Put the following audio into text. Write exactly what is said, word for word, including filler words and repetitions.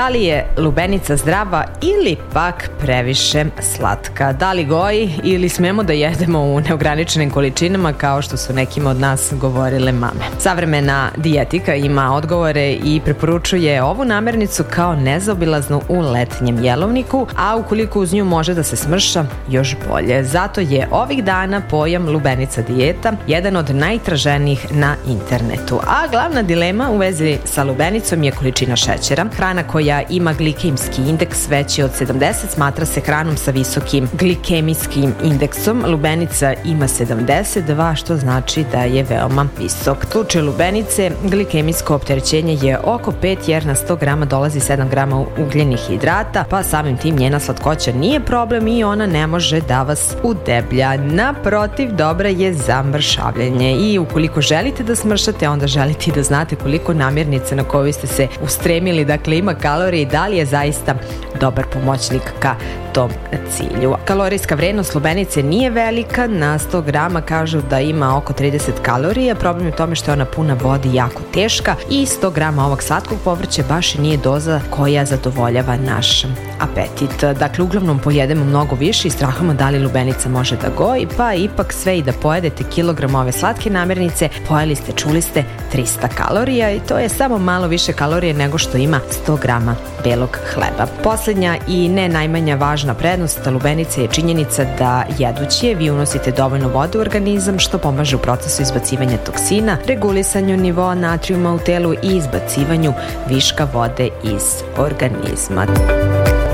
Da li je lubenica zdrava ili pak previše slatka? Da li goji ili smemo da jedemo u neograničenim količinama kao što su nekima od nas govorile mame? Savremena dijetika ima odgovore i preporučuje ovu namirnicu kao nezaobilaznu u letnjem jelovniku, a ukoliko uz nju može da se smrša, još bolje. Zato je ovih dana pojam lubenica dijeta jedan od najtraženijih na internetu. A glavna dilema u vezi sa lubenicom je količina šećera. Hrana koja ima glikemijski indeks veći od sedamdeset smatra se hranom sa visokim glikemijskim indeksom. Lubenica ima sedamdeset dva, što znači da je veoma visok. U slučaju lubenice glikemijsko opterećenje je oko pet, jer na sto grama dolazi sedam grama ugljenih hidrata, pa samim tim njena slatkoća nije problem i ona ne može da vas udeblja. Naprotiv, dobra je za mršavljenje i ukoliko želite da smršate, onda želite i da znate koliko namirnice na koju ste se ustremili, dakle ima kalorije i da li je zaista dobar pomoćnik ka tom cilju. Kalorijska vrednost lubenice nije velika, na sto grama kažu da ima oko trideset kalorija. Problem je u tome što je ona puna vode i jako teška i sto grama ovog slatkog povrća baš i nije doza koja zadovoljava naš apetit. Dakle, uglavnom pojedemo mnogo više i strahamo da li lubenica može da goji, pa ipak sve i da pojedete kilogram ove slatke namirnice, pojeli ste, čuli ste, trista kalorija i to je samo malo više kalorije nego što ima sto grama belog hleba. Poslednja i ne najmanja važna prednost lubenice je činjenica da jedući je vi unosite dovoljno vode u organizam, što pomaže u procesu izbacivanja toksina, regulisanju nivoa natrijuma u telu i izbacivanju viška vode iz organizma.